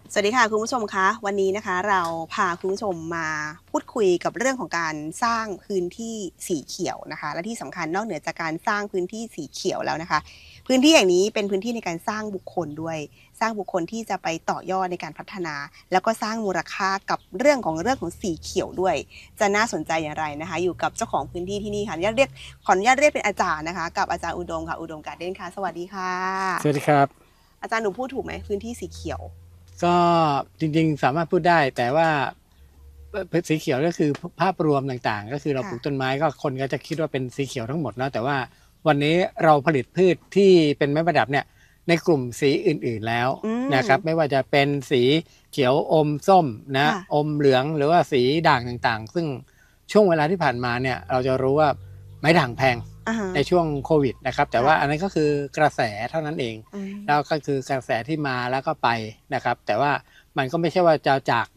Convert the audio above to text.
สวัสดีค่ะคุณผู้ชมคะวันนี้นะคะเราพาคุณผู้ชมมาพูดคุยกับเรื่องของการสร้างพื้นที่สีเขียวนะคะและที่สำคัญนอกเหนือจากการสร้างพื้นที่สีเขียวแล้วนะคะพื้นที่อย่างนี้เป็นพื้นที่ในการสร้างบุคคลด้วยสร้างบุคคลที่จะไปต่อยอดในการพัฒนาแล้วก็สร้างมูลค่ากับเรื่องของสีเขียวด้วยจะน่าสนใจอย่างไรนะคะอยู่กับเจ้าของพื้นที่ที่นี่ค่ะขออนุญาตเรียกเป็นอาจารย์นะคะกับอาจารย์อุดมค่ะอุดมการ์เด้นค่ะสวัสดีค่ะสวัสดีครับอาจารย์หนูพูดถูกไหมพื้นที่สีเขียวก็จริงๆสามารถพูดได้แต่ว่าสีเขียวก็คือภาพรวมต่างๆก็คือเราปค่ะลูกต้นไม้ก็คนก็จะคิดว่าเป็นสีเขียวทั้งหมดนะแต่ว่าวันนี้เราผลิตพืชที่เป็นไม้ประดับเนี่ยในกลุ่มสีอื่นๆแล้วอืมนะครับไม่ว่าจะเป็นสีเขียวอมส้มนะค่ะอมเหลืองหรือว่าสีด่างต่างๆซึ่งช่วงเวลาที่ผ่านมาเนี่ยเราจะรู้ว่าไม้ด่างแพงอะฮะในช่วงโควิดนะครับแต่ว่าค่ะอันนั้นก็คือกระแสเท่านั้นเองอืมแล้วก็คือกระแสที่มาแล้วก็ไปนะครับแต่ว่ามันก็ไม่ใช่ว่าจะจาก